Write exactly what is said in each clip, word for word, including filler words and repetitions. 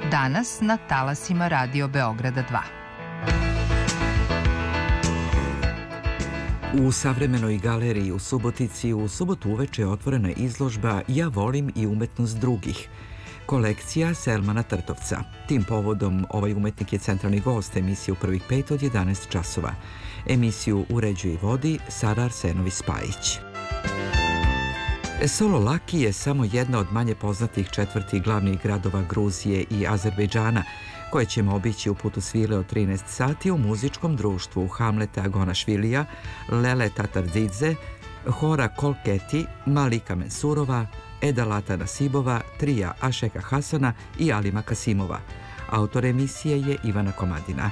Danas na talasima Radio Beograda dva. U Savremenoj galeriji u Subotici u subotu uveče je otvorena izložba Ja volim i umetnost drugih, kolekcija Selmana Trtovca. Tim povodom ovaj umetnik je centralni gost emisije U prvih pet od jedanaest časova. Emisiju uređuje i vodi Sara Arsenović-Spajić. Solo Laki je samo jedna od manje poznatih četvrti glavnih gradova Gruzije i Azerbejdžana, koje ćemo obići u putu svile od trinaest sati u muzičkom društvu Hamleta Gonašvilija, Lele Tatardidze, Hora Kolketi, Malika Mensurova, Edalata Nasibova, Trija Ašeka Hasana i Alima Kasimova. Autor emisije je Ivana Komadina.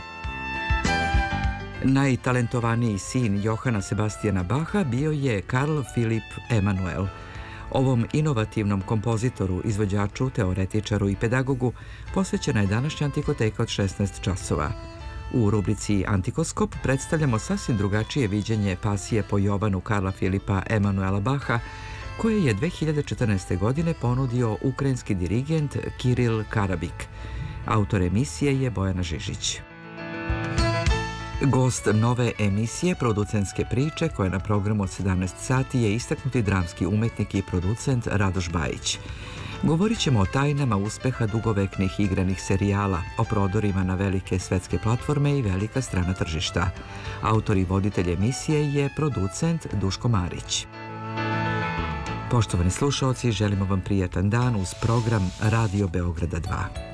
Najtalentovaniji sin Johana Sebastijana Baha bio je Karl Filip Emanuel. Ovom inovativnom kompozitoru, izvođaču, teoretičaru i pedagogu posvećena je današnja Antikoteka od šesnaest časova. U rubrici Antikoskop predstavljamo sasvim drugačije viđenje pasije po Jovanu Karla Filipa Emanuela Baha, koje je dve hiljade četrnaeste. godine ponudio ukrajinski dirigent Kiril Karabik. Autor emisije je Bojana Žižić. Gost nove emisije Producentske priče, koja je na programu od sedamnaest sati, je istaknuti dramski umetnik i producent Radoš Bajić. Govorit ćemo o tajnama uspeha dugoveknih igranih serijala, o prodorima na velike svetske platforme i velika strana tržišta. Autor i voditelj emisije je producent Duško Marić. Poštovani slušaoci, želimo vam prijatan dan uz program Radio Beograda dva.